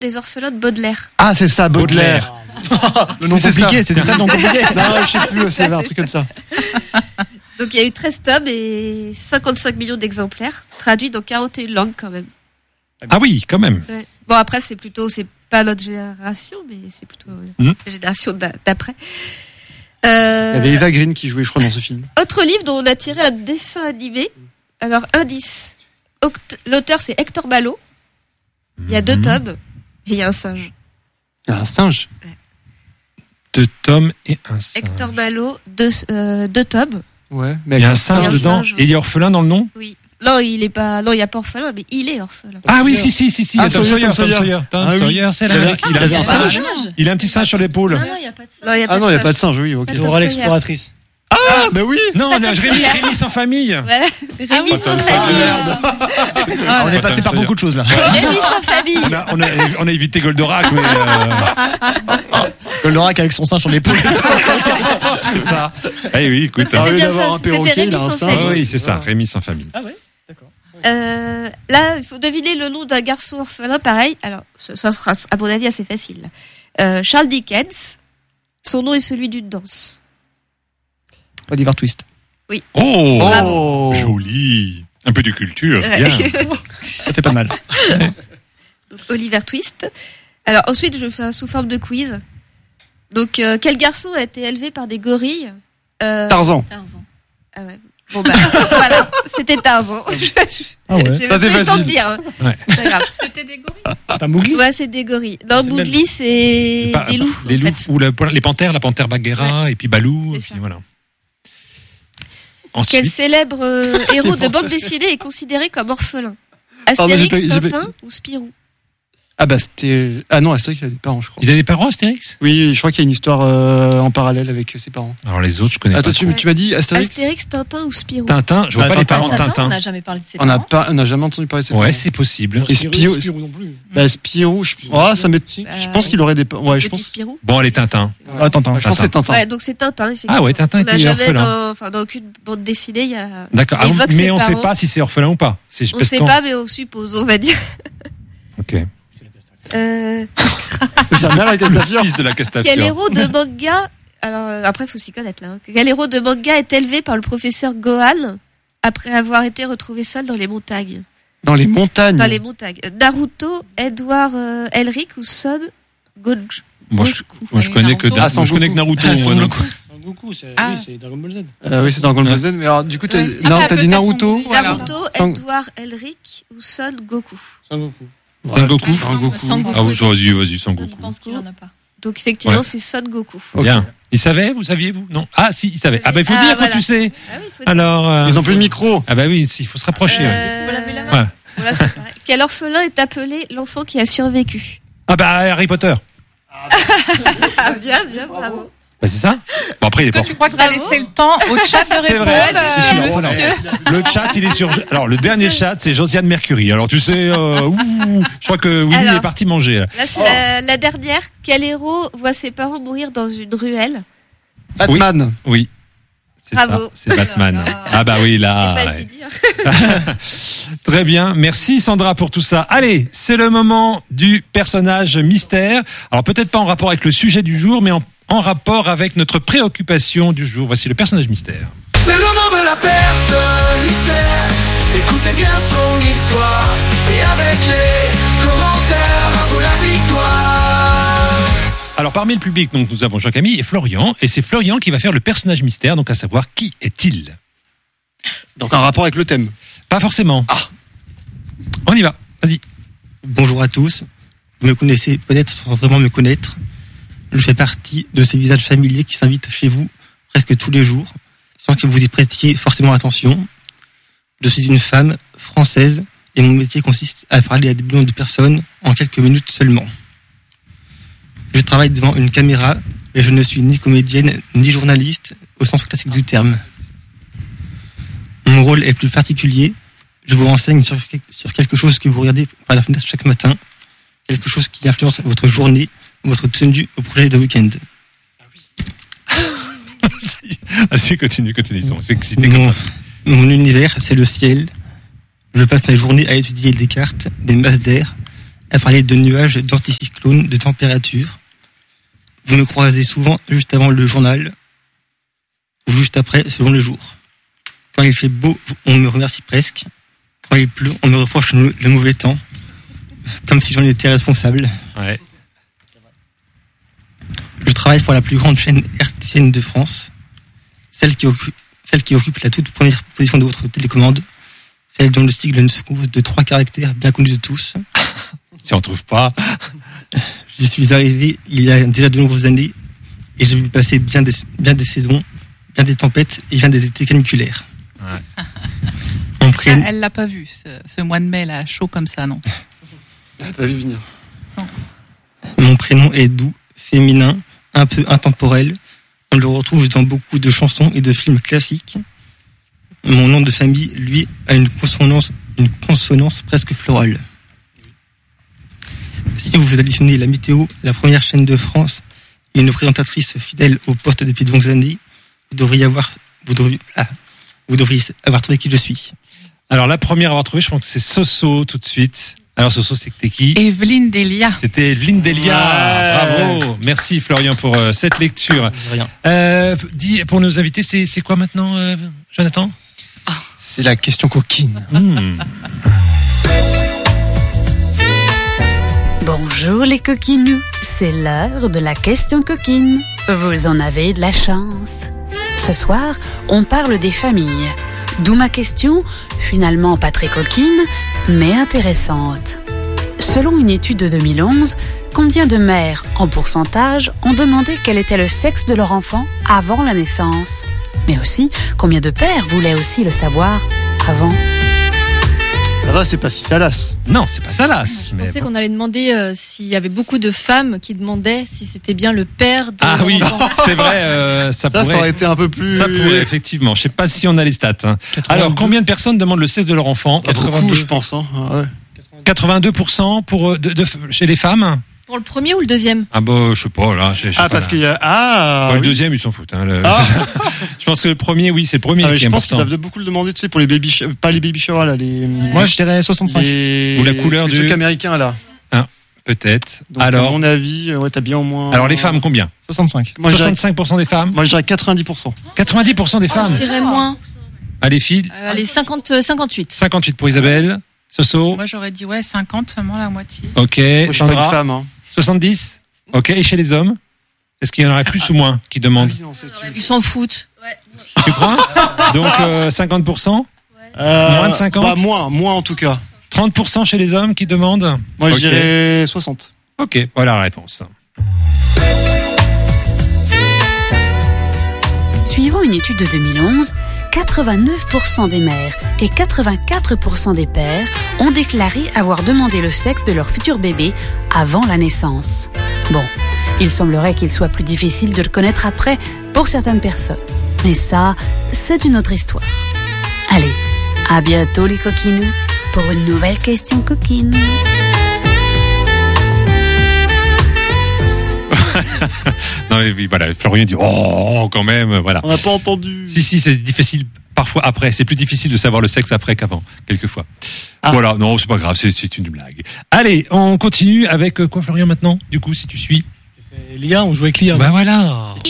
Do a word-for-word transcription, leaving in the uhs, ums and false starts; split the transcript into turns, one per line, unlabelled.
des orphelins de Baudelaire.
Ah, c'est ça, Baudelaire.
Baudelaire. Le nom
c'est
compliqué,
ça.
c'était ça le nom compliqué.
Non, je sais plus, c'est un truc comme ça.
Donc il y a eu treize tomes et cinquante-cinq millions d'exemplaires, traduits dans quarante et une langues quand même.
Ah oui, quand même.
Ouais. Bon, après, c'est plutôt, c'est pas notre génération, mais c'est plutôt
Mmh.
la génération d'a- d'après. Euh,
Il y avait Eva Green qui jouait, je crois, dans ce film.
Autre livre dont on a tiré un dessin animé. Alors, indice. Oct- L'auteur, c'est Hector Ballot. Il y a deux
Mhm.
tomes et il y a un singe.
Il y a un singe.
Deux tomes et un singe.
Hector Ballot, deux, euh, deux tomes.
Ouais, mais
Il y a un
avec
singe
Il y a un
dedans.
singe, oui.
Et il est orphelin dans le nom?
Oui. Non, il est pas, non, il y a pas orphelin, mais il est orphelin.
Ah oui, si, si, si, si.
Ah,
Tom
Sawyer,
Sawyer,
Tom
Tom
Sawyer.
Sawyer. Tom
Ah oui.
Sawyer, c'est
Il avait-
là. Il
il
a un
avait
petit
un
singe.
singe.
Il a un petit singe sur l'épaule.
Non, non, il n'y a pas de ça.
Non, il y a pas
Ah
de
non, il n'y a
singe.
pas de singe, oui, ok.
Pas
Dora
Sawyer.
l'exploratrice.
Ah, bah oui.
Non,
Pas
non,
Tom
Rémi,
Sawyer.
Rémi sans famille.
Voilà. Rémi
Pas
sans
Tom
famille.
Sawyer.
Ah, on est
Pas
passé
Tom
par
Sawyer.
beaucoup de choses là.
Rémi sans famille.
On a, on a, on a évité Goldorak, mais euh,
Goldorak avec son singe sur l'épaule.
c'est ça. Eh oui, écoute.
Donc,
hein.
c'était bien
d'avoir
ça.
un
C'était
perroquet,
Rémi
il a un
sans
singe.
Ah
famille.
oui, c'est ça. Rémi sans famille.
Ah ouais, d'accord.
Euh, là, il faut deviner le nom d'un garçon orphelin, pareil. Alors, ça, ça sera, à mon avis, assez facile. Euh, Charles Dickens. Son nom est celui d'une danse.
Oliver Twist.
Oh,
Oh.
joli. Un peu de culture.
Ouais.
Bien.
Ça fait pas mal.
Donc, Oliver Twist. Alors, ensuite, je fais un sous forme de quiz. Donc, euh, quel garçon a été élevé par des gorilles euh,
Tarzan.
Tarzan.
Ah ouais. Bon, bah, voilà. C'était Tarzan.
Ah ouais.
J'ai
Ça, c'est
même pas eu le temps
facile.
de dire. hein.
Ouais.
C'est pas grave.
C'était des gorilles.
C'est un Mowgli.
Ouais, c'est des gorilles. Non,
C'est
Mowgli, c'est
Pas-
des loups.
Les
en
loups,
fait.
ou la- les panthères, la panthère Bagheera, et puis Balou,
C'est
et
ça.
puis voilà.
Quel
Ensuite,
célèbre euh, héros de
Les
bande dessinée est considéré comme orphelin?
Pardon, j'ai
Astérix,
pas- j'ai pas-
Tintin ou Spirou?
Ah bah c'était... Ah non, Astérix, il a des parents, je crois.
il a des parents, Astérix?
Oui, je crois qu'il y a une histoire euh, en parallèle avec ses parents.
Alors les autres, je connais
Ah,
pas.
toi, tu,
trop.
tu m'as dit Astérix,
Astérix, Tintin ou Spirou?
Tintin, je vois
Bah,
pas les
Tintin.
parents de
Tintin,
Tintin.
on n'a jamais parlé de ses
on n'a
parents.
pas, on n'a jamais entendu parler de ses
Ouais,
parents.
c'est possible.
Et Spirou,
Spirou non plus.
bah, Spirou, je... oh, ça m'est...
Si.
je pense qu'il aurait des... Ouais, je
Petit
pense...
Spirou?
Bon, allez, Tintin.
Ah, attends, attends.
Je pense que c'est Tintin.
Ouais, donc c'est Tintin, effectivement.
Ah ouais, Tintin
On n'a
était
jamais
orphelin.
dans, enfin, dans aucune bande dessinée, il y a.
D'accord. Ah,
évoque
mais
ses
on sait
parents.
pas si c'est orphelin ou pas. C'est
On
parce
sait
qu'on-
pas, mais on suppose, on va dire.
Ok.
Euh,
C'est sa mère, la Castafiore.
Fils de la Castafiore.
quel héros de manga, alors euh, après, faut s'y connaître là. hein. Quel héros de manga est élevé par le professeur Gohan après avoir été retrouvé seul dans les montagnes?
Dans les montagnes.
Dans les montagnes. Naruto, Edward euh, Elric ou Son Gojo?
Moi, je, moi, je
Allez,
connais que,
Naruto.
Da-
Ah,
moi, je connais que Naruto.
Ah, Son
moi, donc.
Goku. Goku, c'est
Ah.
oui, c'est Dragon Ball Z.
Euh, oui, c'est dans Golden Z. Mais alors, du coup, t'as...
Ouais.
non,
Ah, bah,
t'as dit
peut-être
Naruto.
on- Voilà.
Naruto,
Son-
Edward Elric ou Son Goku?
Son Goku.
Son Goku.
Son Goku.
Son
Ah oui, vas-y, vas-y, Son
Je
Goku.
pense qu'il en a pas.
Donc effectivement,
Ouais.
c'est Son Goku.
Ok.
Bien. Il savait, vous saviez, vous? Non. Ah, si, il savait. Ah, bah, il faut
Ah,
dire
voilà.
quand tu sais.
Ah oui, il faut dire.
Alors. euh,
Ils ont plus de micro.
Ah, bah oui, il faut se rapprocher. ouais.
Euh,
Vous lavez la main.
Voilà.
Voilà, c'est pareil. Quel orphelin est appelé l'enfant qui a survécu?
Ah, bah, Harry Potter.
Ah, bien, bien, bravo.
Bah, c'est ça? Bon, après, il est
Est-ce
fort.
que tu crois que tu as
Bravo.
laissé le temps au chat de
C'est
répondre,
vrai.
euh,
C'est sûr.
monsieur?
Le chat, il est sur. Alors, le dernier chat, c'est Josiane Mercury. Alors, tu sais, euh, ouh, je crois que Willy
Alors.
est parti manger. là.
Là, c'est la, la dernière. Quel héros voit ses parents mourir dans une ruelle?
Batman.
Oui. C'est
Bravo.
ça. C'est Batman.
Ah.
Ah, bah oui,
C'est
là.
pas
ouais.
si dur.
Très bien. Merci Sandra pour tout ça. Allez, c'est le moment du personnage mystère. Alors, peut-être pas en rapport avec le sujet du jour, mais en, en rapport avec notre préoccupation du jour. Voici le personnage mystère.
C'est le nom de la personne mystère. Écoutez bien son histoire. Et avec les commentaires, à vous la victoire.
Alors, parmi le public, donc, nous avons Jean-Camille et Florian. Et c'est Florian qui va faire le personnage mystère, donc à savoir qui est-il?
Donc, un rapport avec le thème.
Pas forcément.
Ah.
On y va. Vas-y.
Bonjour à tous. Vous me connaissez peut-être sans vraiment me connaître. Je fais partie de ces visages familiers qui s'invitent chez vous presque tous les jours, sans que vous y prêtiez forcément attention. Je suis une femme française et mon métier consiste à parler à des millions de personnes en quelques minutes seulement. Je travaille devant une caméra, mais je ne suis ni comédienne ni journaliste au sens classique du terme. Mon rôle est plus particulier. Je vous renseigne sur, sur quelque chose que vous regardez par la fenêtre chaque matin, quelque chose qui influence votre journée, votre tenue au projet de week-end.
Ah si, continue, continue. Ils sont excités.
Mon, mon univers, c'est le ciel. Je passe mes journées à étudier des cartes, des masses d'air, à parler de nuages, d'anticyclones, de température. Vous me croisez souvent juste avant le journal ou juste après, selon le jour. Quand il fait beau, on me remercie presque. Quand il pleut, on me reproche le le mauvais temps, comme si j'en étais responsable.
Ouais.
Je travaille pour la plus grande chaîne hertzienne de France, celle qui occupe, celle qui occupe la toute première position de votre télécommande, celle dont le sigle se compose de trois caractères bien connus de tous.
Si on trouve pas.
J'y suis arrivé il y a déjà de nombreuses années et j'ai vu passer bien des, bien des saisons, bien des tempêtes et bien des étés caniculaires.
Ouais.
Mon
Ah,
prénom,
elle l'a pas vu, ce, ce mois de mai là, chaud comme ça, non?
T'as pas vu venir.
mon prénom est doux, féminin, un peu intemporel. On le retrouve dans beaucoup de chansons et de films classiques. Mon nom de famille, lui, a une consonance, une consonance presque florale. Si vous additionnez la météo, la première chaîne de France, et une présentatrice fidèle au poste depuis de longues années, vous devriez avoir, vous devriez, ah, vous devriez avoir trouvé qui je suis.
Alors la première à avoir trouvé, je pense que c'est Soso tout de suite. Alors Soso, c'était qui?
Evelyne Delia.
C'était Evelyne Delia.
Ouais.
Bravo. Merci Florian pour euh, cette lecture.
Rien.
Euh, dis pour nos invités, c'est c'est quoi maintenant, euh, Jonathan?
C'est la question coquine.
Hmm.
Bonjour les coquinous, c'est l'heure de la question coquine. Vous en avez de la chance. Ce soir, on parle des familles. D'où ma question, finalement pas très coquine, mais intéressante. Selon une étude de deux mille onze, combien de mères, en pourcentage, ont demandé quel était le sexe de leur enfant avant la naissance? Mais aussi, combien de pères voulaient aussi le savoir avant?
Ça va, c'est pas si salace.
Non, c'est pas ça là.
Je pensais qu'on allait demander euh, s'il y avait beaucoup de femmes qui demandaient si c'était bien le père de
Ah
leur
oui,
enfant.
c'est vrai. euh, ça,
Ça,
pourrait.
ça aurait été un peu plus.
Ça pourrait, effectivement. Je sais pas si on a les stats. hein. Alors, combien de personnes demandent le sexe de leur enfant?
Pas beaucoup, je pense. Hein. Ah ouais.
quatre-vingt-deux pour cent pour, euh, de, de, chez les femmes?
Pour le premier ou le deuxième?
Ah bah, je sais pas, là. je sais
Ah,
pas,
parce
là.
qu'il y a. Ah
Ouais, le
oui.
deuxième, ils s'en foutent. Hein, le-
Ah.
je pense que le premier, oui, c'est le premier
Ah, mais
qui
je
est
pense qu'ils
important.
doivent beaucoup le demander, tu sais, pour les baby sh- pas les baby showers là, les.
Moi, je dirais soixante-cinq.
les-
Ou la couleur
les
du-
trucs américains là.
Peut-être.
Donc, à
Alors,
mon avis, ouais, t'as bien au moins.
alors les femmes, combien?
soixante-cinq.
Moi, je dirais,
soixante-cinq pour cent des femmes?
moi, je dirais quatre-vingt-dix pour cent.
quatre-vingt-dix pour cent des
Je
femmes?
dirais moins.
Allez, filles.
Euh, allez, cinquante, euh, cinquante-huit.
cinquante-huit pour Isabelle. Soso.
Moi j'aurais dit ouais cinquante, seulement la moitié.
Ok.
Moi, je suis pas une
Sandra.
femme. Hein.
soixante-dix. Ok. Et chez les hommes? Est-ce qu'il y en aurait plus ou moins qui demandent?
Ah oui, non, c'est-
Ils s'en foutent.
Tu crois? Donc, euh, cinquante pour cent?
Euh,
Moins de cinquante?
Bah, moins, moins en tout cas.
trente pour cent chez les hommes qui demandent?
Moi,
Ok.
je dirais soixante.
Ok. Voilà la réponse.
Suivant une étude de deux mille onze, quatre-vingt-neuf pour cent des mères et quatre-vingt-quatre pour cent des pères ont déclaré avoir demandé le sexe de leur futur bébé avant la naissance. Bon, il semblerait qu'il soit plus difficile de le connaître après pour certaines personnes. Mais ça, c'est une autre histoire. Allez, à bientôt les coquinous pour une nouvelle question coquine.
Non, mais oui, voilà. Florian dit, oh, quand même, voilà.
On n'a pas entendu.
Si, si, c'est difficile. Parfois après, c'est plus difficile de savoir le sexe après qu'avant, quelquefois.
Ah.
Voilà, non, c'est pas grave, c'est, c'est une blague. Allez, on continue avec euh, quoi, Florian, maintenant? Du coup, si tu suis.
L'I A, on joue avec l'I A.
Bah voilà.